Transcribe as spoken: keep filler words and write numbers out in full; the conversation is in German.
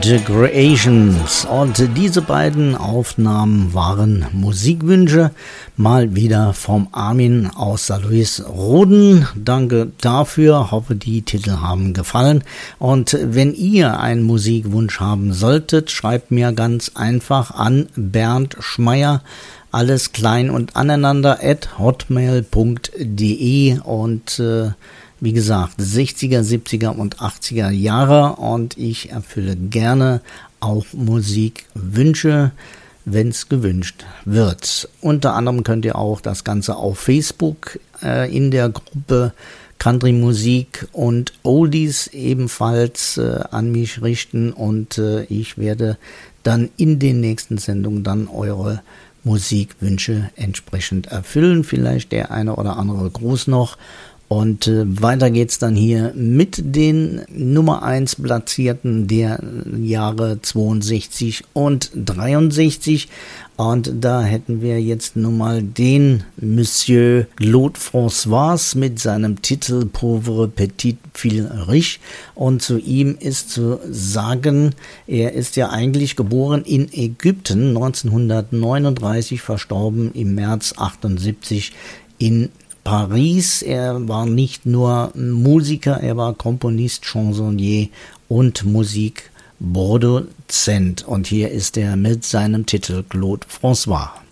The Creations. Und diese beiden Aufnahmen waren Musikwünsche, mal wieder vom Armin aus Saarlouis-Roden. Danke dafür, hoffe die Titel haben gefallen. Und wenn ihr einen Musikwunsch haben solltet, schreibt mir ganz einfach an Bernd Schmeier, alles klein und aneinander, at hotmail punkt de. Und äh, wie gesagt, sechziger, siebziger und achtziger Jahre, und ich erfülle gerne auch Musikwünsche, wenn es gewünscht wird. Unter anderem könnt ihr auch das Ganze auf Facebook äh, in der Gruppe Country Musik und Oldies ebenfalls äh, an mich richten, und äh, ich werde dann in den nächsten Sendungen dann eure Musikwünsche entsprechend erfüllen. Vielleicht der eine oder andere Gruß noch. Und äh, weiter geht's dann hier mit den Nummer eins Platzierten der Jahre zweiundsechzig und dreiundsechzig. Und da hätten wir jetzt nun mal den Monsieur Claude François mit seinem Titel Pauvre Petit Fil Riche. Und zu ihm ist zu sagen, er ist ja eigentlich geboren in Ägypten, neunzehnhundertneununddreißig, verstorben im März achtundsiebzig in Paris. Er war nicht nur Musiker, er war Komponist, Chansonnier und Musikproduzent. Und hier ist er mit seinem Titel Claude François.